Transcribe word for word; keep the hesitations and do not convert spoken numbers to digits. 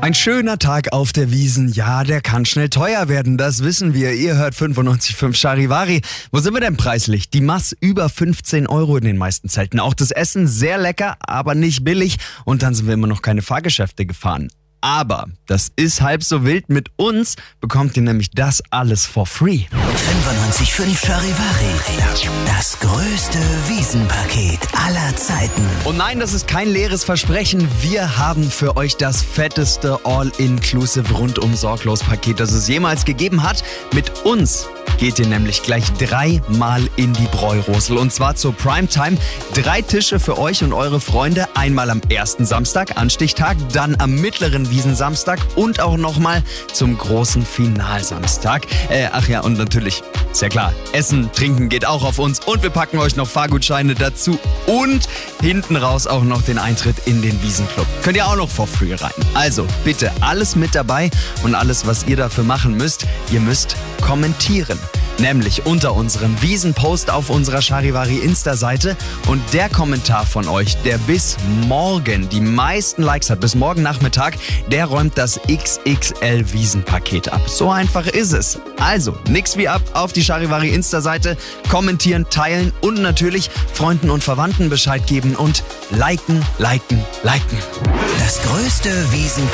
Ein schöner Tag auf der Wiesn, ja, der kann schnell teuer werden, das wissen wir. Ihr hört fünfundneunzig Komma fünf Charivari. Wo sind wir denn preislich? Die Maß über fünfzehn Euro in den meisten Zelten. Auch das Essen sehr lecker, aber nicht billig. Und dann sind wir immer noch keine Fahrgeschäfte gefahren. Aber das ist halb so wild. Mit uns bekommt ihr nämlich das alles for free. fünfundneunzig Komma fünf Charivari. Das größte Wiesenpaket aller Zeiten. Und nein, das ist kein leeres Versprechen. Wir haben für euch das fetteste All-Inclusive Rundum-Sorglos-Paket, das es jemals gegeben hat. Mit uns geht ihr nämlich gleich dreimal in die Bräurosel. Und zwar zur Primetime. Drei Tische für euch und eure Freunde. Einmal am ersten Samstag, Anstichtag, dann am mittleren Wiesensamstag und auch nochmal zum großen Finalsamstag. Äh, ach ja, und natürlich, ist ja klar, Essen, Trinken geht auch auf uns. Und wir packen euch noch Fahrgutscheine dazu. Und hinten raus auch noch den Eintritt in den Wiesenclub. Könnt ihr auch noch for free rein. Also bitte alles mit dabei und alles, was ihr dafür machen müsst, ihr müsst kommentieren. Nämlich unter unserem Wiesenpost auf unserer Charivari Insta-Seite. Und der Kommentar von euch, der bis morgen die meisten Likes hat, bis morgen Nachmittag, der räumt das X X L-Wiesenpaket ab. So einfach ist es. Also, nix wie ab auf die Charivari Insta-Seite, kommentieren, teilen und natürlich Freunden und Verwandten Bescheid geben und liken, liken, liken. Das größte Wiesenpaket